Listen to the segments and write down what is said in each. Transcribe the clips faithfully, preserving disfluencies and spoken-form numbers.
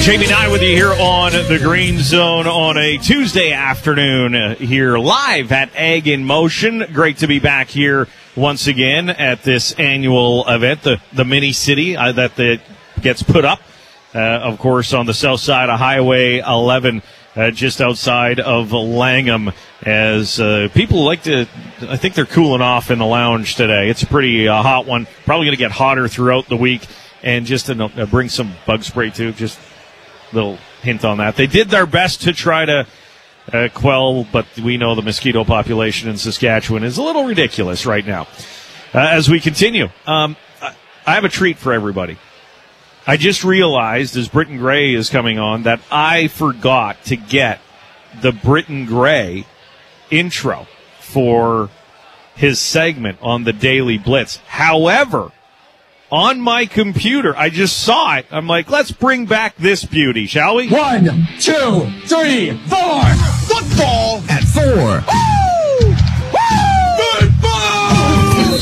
Jamie Nye with you here on the Green Zone on a Tuesday afternoon uh, here live at Ag in Motion. Great to be back here once again at this annual event, the, the mini city uh, that the, gets put up, uh, of course, on the south side of Highway eleven, uh, just outside of Langham, as uh, people like to, I think they're cooling off in the lounge today. It's a pretty uh, hot one, probably going to get hotter throughout the week, and just to uh, bring some bug spray too, just little hint on that. They did their best to try to uh, quell, but we know the mosquito population in Saskatchewan is a little ridiculous right now. Uh, as we continue, um, I have a treat for everybody. I just realized, as Britton Gray is coming on, that I forgot to get the Britton Gray intro for his segment on the Daily Blitz. However, on my computer, I just saw it. I'm like, let's bring back this beauty, shall we? One, two, three, four. Football at four. Woo! Woo! Football!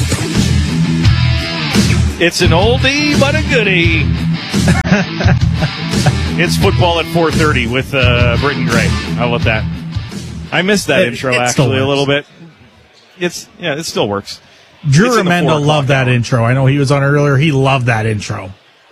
It's an oldie but a goodie. It's football at four thirty with uh, Britton Gray. How about that? I missed that it, intro it actually a little bit. It's yeah, it still works. Drew Remenda loved that hour. intro. I know he was on earlier. He loved that intro.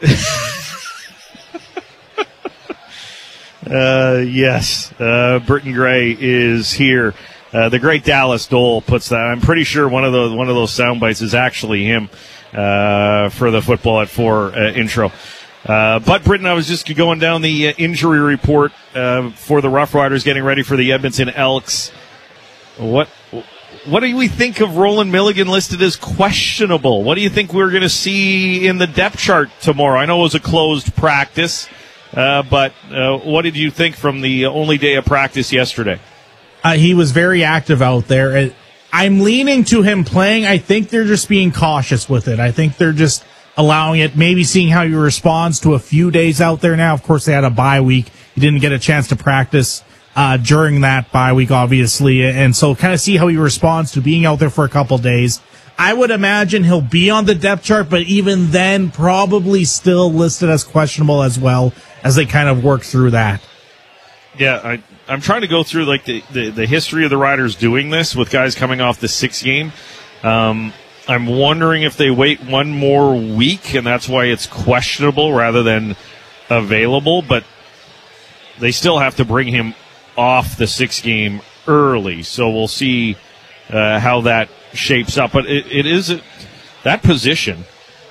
uh, yes, uh, Britton Gray is here. Uh, the great Dallas Dole puts that. I'm pretty sure one of those one of those sound bites is actually him uh, for the football at four uh, intro. Uh, but Britton, I was just going down the uh, injury report uh, for the Rough Riders, getting ready for the Edmonton Elks. What? What do we think of Roland Milligan listed as questionable? What do you think we're going to see in the depth chart tomorrow? I know it was a closed practice, uh, but uh, what did you think from the only day of practice yesterday? Uh, he was very active out there. I'm leaning to him playing. I think they're just being cautious with it. I think they're just allowing it, maybe seeing how he responds to a few days out there now. Of course, they had a bye week. He didn't get a chance to practice Uh, during that bye week, obviously, and so kind of see how he responds to being out there for a couple days. I would imagine he'll be on the depth chart, but even then, probably still listed as questionable as well as they kind of work through that. Yeah, I, I'm trying to go through like the, the, the history of the Riders doing this with guys coming off the sixth game. Um, I'm wondering if they wait one more week, and that's why it's questionable rather than available, but they still have to bring him off the sixth game early, so we'll see uh, how that shapes up. But it, it is a, that position.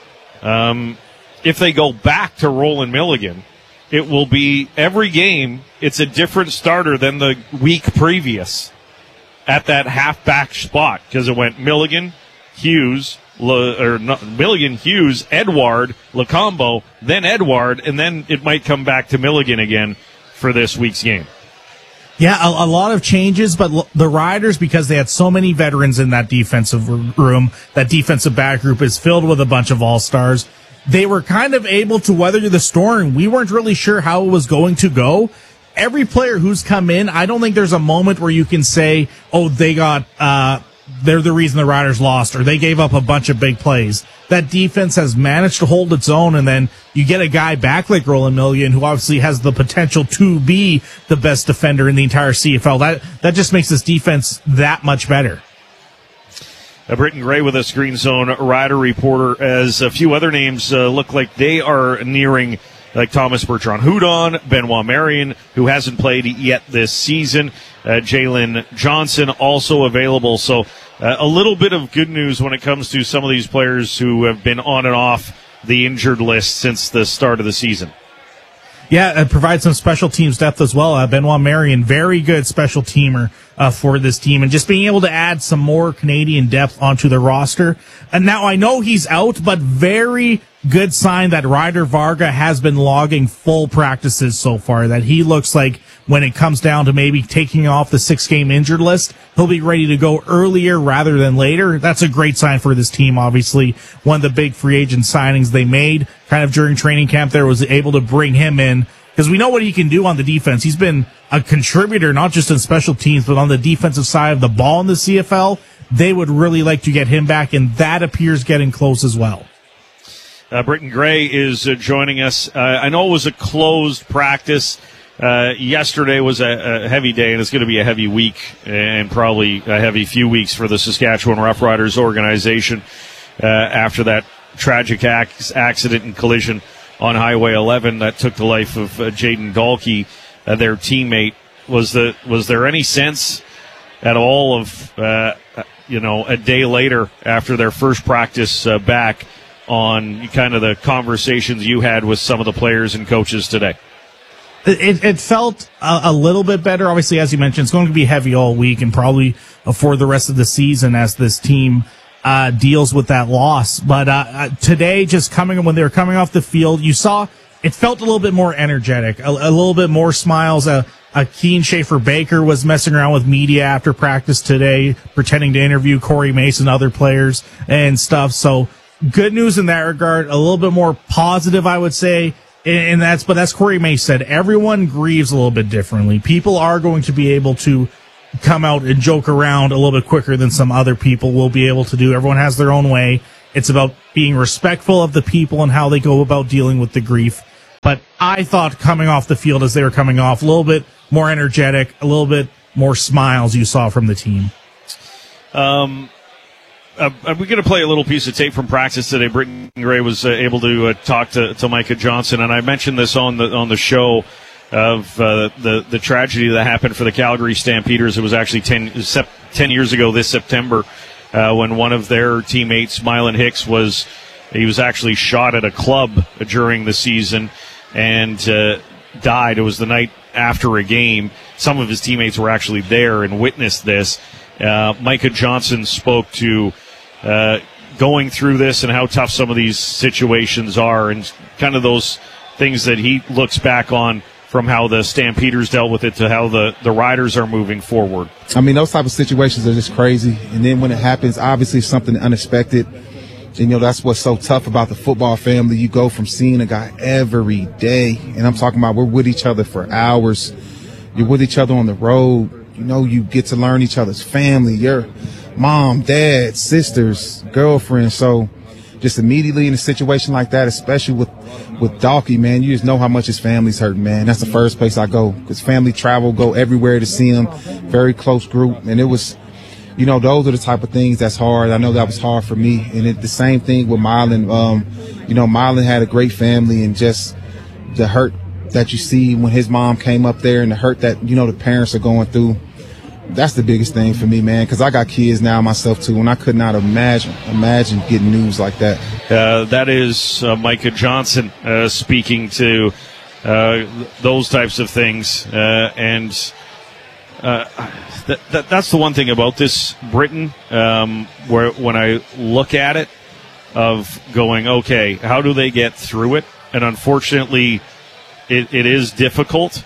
Um, if they go back to Roland Milligan, it will be every game. It's a different starter than the week previous at that halfback spot, because it went Milligan, Hughes, Le, or no, Milligan, Hughes, Edward, Lacombo, then Edward, and then it might come back to Milligan again for this week's game. Yeah, a, a lot of changes, but l- the Riders, because they had so many veterans in that defensive r- room, that defensive back group is filled with a bunch of all-stars. They were kind of able to weather the storm. We weren't really sure how it was going to go. Every player who's come in, I don't think there's a moment where you can say, oh, they got, uh, they're the reason the Riders lost, or they gave up a bunch of big plays. That defense has managed to hold its own, and then you get a guy back like Roland Milligan, who obviously has the potential to be the best defender in the entire C F L. That that just makes this defense that much better. Uh, Britton Gray with us, Green Zone Rider reporter, as a few other names uh, look like they are nearing, like Thomas Bertrand-Houdon, Benoit Marion, who hasn't played yet this season, uh, Jalen Johnson also available. So uh, a little bit of good news when it comes to some of these players who have been on and off the injured list since the start of the season. Yeah, it provides some special teams depth as well. Uh, Benoit Marion, very good special teamer uh, for this team, and just being able to add some more Canadian depth onto the roster. And now I know he's out, but very good sign that Ryder Varga has been logging full practices so far, that he looks like when it comes down to maybe taking off the six-game injured list, he'll be ready to go earlier rather than later. That's a great sign for this team, obviously. One of the big free agent signings they made kind of during training camp there was able to bring him in, because we know what he can do on the defense. He's been a contributor, not just in special teams, but on the defensive side of the ball in the C F L. They would really like to get him back, and that appears getting close as well. Uh, Britton Gray is uh, joining us. Uh, I know it was a closed practice. Uh, yesterday was a, a heavy day, and it's going to be a heavy week and probably a heavy few weeks for the Saskatchewan Roughriders organization uh, after that tragic ac- accident and collision on Highway eleven that took the life of uh, Jaden Dahlke, uh, their teammate. Was the was there any sense at all of uh, you know a day later after their first practice uh, back on kind of the conversations you had with some of the players and coaches today? It, it felt a, a little bit better. Obviously, as you mentioned, it's going to be heavy all week and probably for the rest of the season as this team uh, deals with that loss. But uh, uh, today, just coming when they were coming off the field, you saw it felt a little bit more energetic, a, a little bit more smiles. Uh, uh, Keen Schaefer-Baker was messing around with media after practice today, pretending to interview Corey Mason, other players and stuff. So good news in that regard. A little bit more positive, I would say. And that's, but that's Corey May said, everyone grieves a little bit differently. People are going to be able to come out and joke around a little bit quicker than some other people will be able to do. Everyone has their own way. It's about being respectful of the people and how they go about dealing with the grief. But I thought coming off the field as they were coming off, a little bit more energetic, a little bit more smiles you saw from the team. Um, Uh, we're going to play a little piece of tape from practice today. Britton Gray was uh, able to uh, talk to, to Micah Johnson, and I mentioned this on the on the show of uh, the the tragedy that happened for the Calgary Stampeders. It was actually ten, ten years ago this September uh, when one of their teammates, Mylan Hicks, was he was actually shot at a club during the season and uh, died. It was the night after a game. Some of his teammates were actually there and witnessed this. Uh, Micah Johnson spoke to uh, going through this and how tough some of these situations are and kind of those things that he looks back on from how the Stampeders dealt with it to how the, the Riders are moving forward. I mean, those type of situations are just crazy. And then when it happens, obviously it's something unexpected. And, you know, that's what's so tough about the football family. You go from seeing a guy every day, and I'm talking about we're with each other for hours. You're with each other on the road. You know, you get to learn each other's family, your mom, dad, sisters, girlfriend. So just immediately in a situation like that, especially with, with Dahlke, man, you just know how much his family's hurting, man. That's the first place I go because family travel, go everywhere to see him. Very close group. And it was, you know, those are the type of things that's hard. I know that was hard for me. And it, the same thing with Mylan. Um, you know, Mylan had a great family and just the hurt that you see when his mom came up there and the hurt that, you know, the parents are going through. That's the biggest thing for me, man, because I got kids now myself, too, and I could not imagine imagine getting news like that. Uh, that is uh, Micah Johnson uh, speaking to uh, those types of things. Uh, and uh, th- th- that's the one thing about this, Britton, um, where when I look at it, of going, okay, how do they get through it? And unfortunately, It, it is difficult,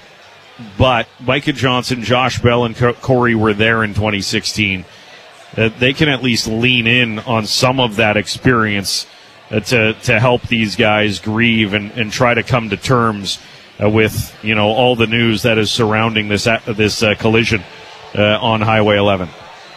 but Micah Johnson, Josh Bell, and Corey were there in twenty sixteen. Uh, they can at least lean in on some of that experience uh, to to help these guys grieve and, and try to come to terms uh, with you know all the news that is surrounding this uh, this uh, collision uh, on Highway eleven.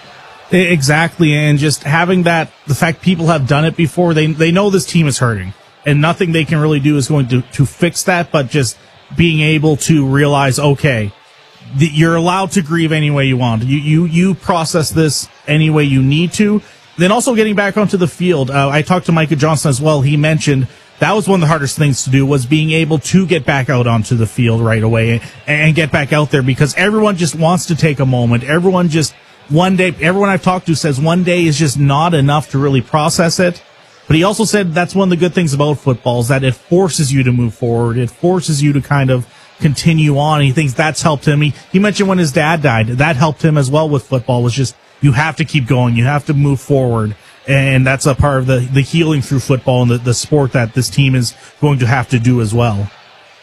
Exactly, and just having that, the fact people have done it before, they they know this team is hurting. And nothing they can really do is going to, to fix that, but just being able to realize, okay, the, you're allowed to grieve any way you want. You, you, you process this any way you need to. Then also getting back onto the field. Uh, I talked to Micah Johnson as well. He mentioned that was one of the hardest things to do, was being able to get back out onto the field right away and, and get back out there, because everyone just wants to take a moment. Everyone just, one day, everyone I've talked to says one day is just not enough to really process it. But he also said that's one of the good things about football is that it forces you to move forward. It forces you to kind of continue on. He thinks that's helped him. He, he mentioned when his dad died, that helped him as well with football, was just you have to keep going. You have to move forward. And that's a part of the, the healing through football and the, the sport that this team is going to have to do as well.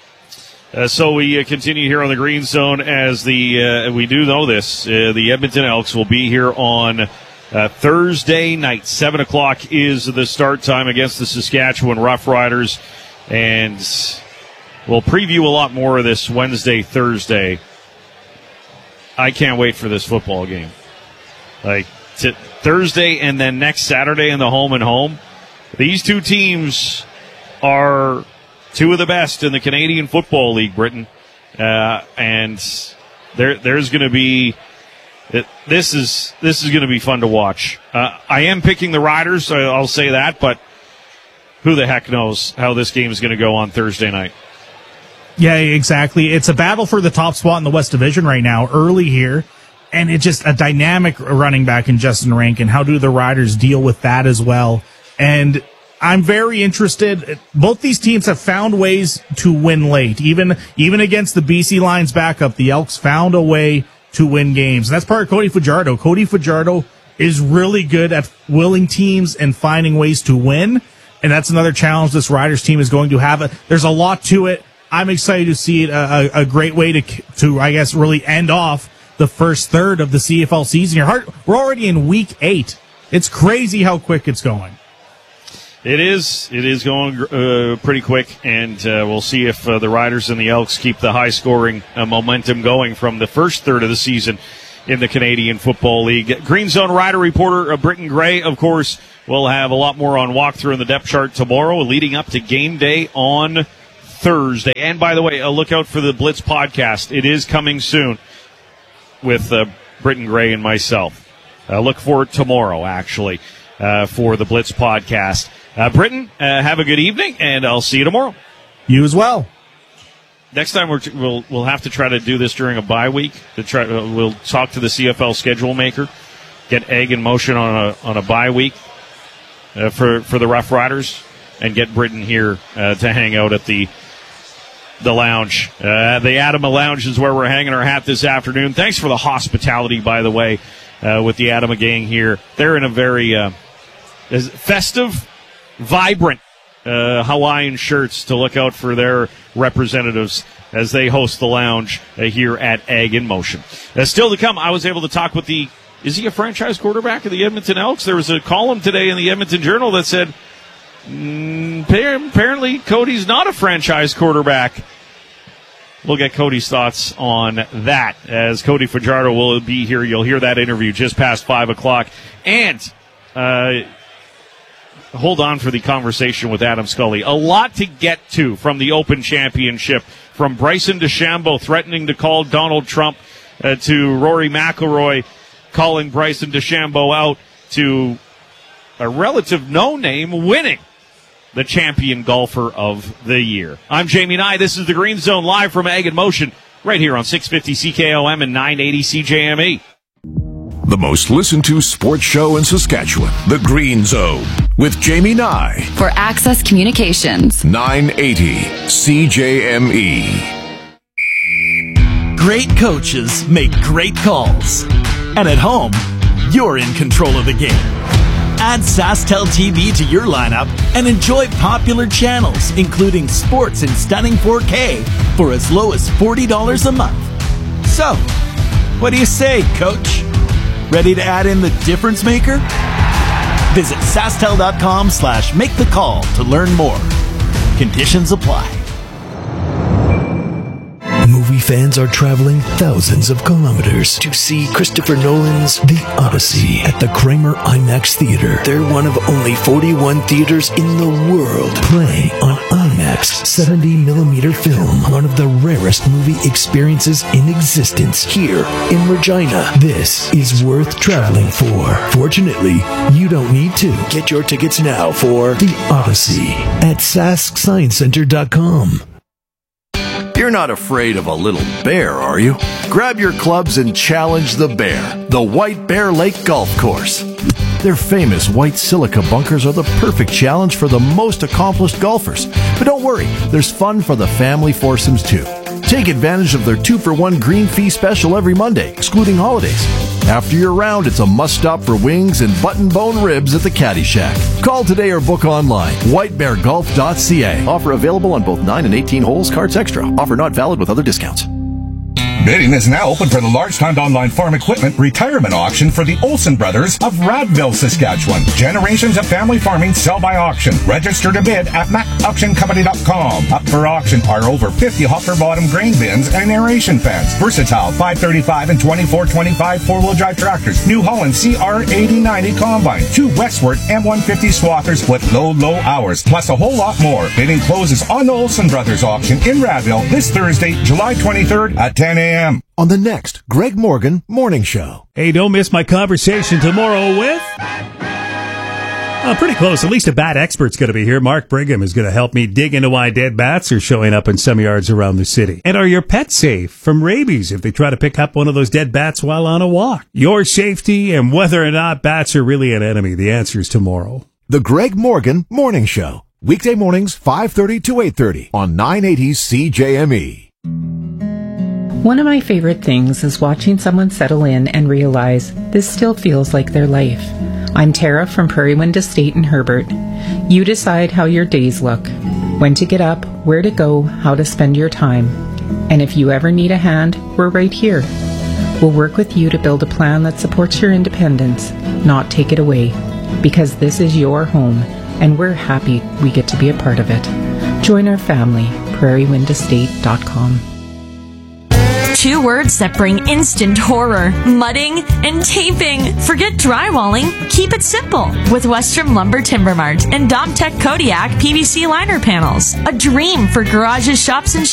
Uh, so we uh, continue here on the Green Zone as the, uh, we do know this, uh, the Edmonton Elks will be here on Uh, Thursday night, seven o'clock is the start time against the Saskatchewan Roughriders, and we'll preview a lot more of this Wednesday, Thursday. I can't wait for this football game. Like, t- Thursday and then next Saturday in the home and home. These two teams are two of the best in the Canadian Football League, Britain. Uh, and there, there's going to be it, this is this is going to be fun to watch. Uh, I am picking the Riders, I'll say that, but who the heck knows how this game is going to go on Thursday night. Yeah, exactly. It's a battle for the top spot in the West Division right now, early here, and it's just a dynamic running back in Justin Rankin. How do the Riders deal with that as well? And I'm very interested. Both these teams have found ways to win late. Even even against the B C Lions backup, the Elks found a way to win games. And that's part of Cody Fajardo. Cody Fajardo is really good at willing teams and finding ways to win. And that's another challenge this Riders team is going to have. There's a lot to it. I'm excited to see it. A, a, a great way to, to, I guess, really end off the first third of the C F L season. We're already in week eight. It's crazy how quick it's going. It is. It is going uh, pretty quick, and uh, we'll see if uh, the Riders and the Elks keep the high-scoring uh, momentum going from the first third of the season in the Canadian Football League. Green Zone Rider reporter uh, Britton Gray, of course, will have a lot more on walkthrough in the depth chart tomorrow, leading up to game day on Thursday. And by the way, uh, look out for the Blitz podcast. It is coming soon with uh, Britton Gray and myself. Uh, look for it tomorrow, actually, uh, for the Blitz podcast. Uh, Britton, uh, have a good evening, and I'll see you tomorrow. You as well. Next time we're t- we'll we'll have to try to do this during a bye week. To try, uh, we'll talk to the C F L schedule maker, get Egg in motion on a on a bye week uh, for for the Rough Riders, and get Britton here uh, to hang out at the the lounge. Uh, the Adama Lounge is where we're hanging our hat this afternoon. Thanks for the hospitality, by the way, uh, with the Adama gang here. They're in a very uh, festive, vibrant uh, Hawaiian shirts to look out for their representatives as they host the lounge uh, here at Ag in Motion. Uh, still to come, I was able to talk with the, is he a franchise quarterback of the Edmonton Elks? There was a column today in the Edmonton Journal that said, mm, apparently Cody's not a franchise quarterback. We'll get Cody's thoughts on that as Cody Fajardo will be here. You'll hear that interview just past five o'clock. And, uh, hold on for the conversation with Adam Scully. A lot to get to from the Open Championship, from Bryson DeChambeau threatening to call Donald Trump uh, to Rory McIlroy calling Bryson DeChambeau out to a relative no-name winning the champion golfer of the year. I'm Jamie Nye. This is the Green Zone live from Ag in Motion right here on six fifty C K O M and nine eighty C J M E. The most listened to sports show in Saskatchewan, The Green Zone, with Jamie Nye. For Access Communications. nine eighty C J M E. Great coaches make great calls. And at home, you're in control of the game. Add SaskTel T V to your lineup and enjoy popular channels, including sports in stunning four K for as low as forty dollars a month. So, what do you say, Coach? Ready to add in the difference maker? Visit SaskTel.com slash make the call to learn more. Conditions apply. Movie fans are traveling thousands of kilometers to see Christopher Nolan's The Odyssey at the Kramer IMAX Theater. They're one of only forty-one theaters in the world playing on IMAX seventy millimeter film, one of the rarest movie experiences in existence here in Regina. This is worth traveling for. Fortunately, you don't need to. Get your tickets now for The Odyssey at sask science center dot com. You're not afraid of a little bear, are you? Grab your clubs and challenge the bear, the White Bear Lake Golf Course. Their famous white silica bunkers are the perfect challenge for the most accomplished golfers. But don't worry, there's fun for the family foursomes too. Take advantage of their two for one green fee special every Monday, excluding holidays. After your round, it's a must-stop for wings and button-bone ribs at the Caddy Shack. Call today or book online. white bear golf dot c a. Offer available on both nine and eighteen holes, carts extra. Offer not valid with other discounts. Bidding is now open for the large-timed online farm equipment retirement auction for the Olsen Brothers of Radville, Saskatchewan. Generations of family farming sell by auction. Register to bid at mac auction company dot com. Up for auction are over fifty hopper bottom grain bins and aeration fans, versatile five thirty-five and twenty-four twenty-five four-wheel drive tractors, New Holland C R eighty ninety combine, two Westward M one fifty swathers with low, low hours, plus a whole lot more. Bidding closes on the Olsen Brothers auction in Radville this Thursday, July twenty-third at ten a.m. On the next Greg Morgan Morning Show. Hey, don't miss my conversation tomorrow with... Oh, pretty close. At least a bat expert's going to be here. Mark Brigham is going to help me dig into why dead bats are showing up in some yards around the city. And are your pets safe from rabies if they try to pick up one of those dead bats while on a walk? Your safety and whether or not bats are really an enemy. The answer is tomorrow. The Greg Morgan Morning Show. Weekday mornings, five thirty to eight thirty on nine eighty C J M E. One of my favorite things is watching someone settle in and realize this still feels like their life. I'm Tara from Prairie Wind Estate in Herbert. You decide how your days look, when to get up, where to go, how to spend your time. And if you ever need a hand, we're right here. We'll work with you to build a plan that supports your independence, not take it away. Because this is your home, and we're happy we get to be a part of it. Join our family, prairie wind estate dot com. Two words that bring instant horror: mudding and taping. Forget drywalling. Keep it simple with Western Lumber Timber Mart and Domtech Kodiak P V C liner panels. A dream for garages, shops, and